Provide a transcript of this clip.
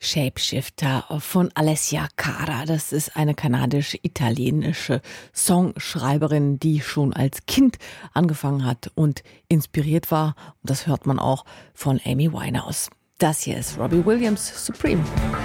Shapeshifter von Alessia Cara. Das ist eine kanadisch-italienische Songschreiberin, die schon als Kind angefangen hat und inspiriert war. Und das hört man auch von Amy Winehouse. Das hier ist Robbie Williams, Supreme.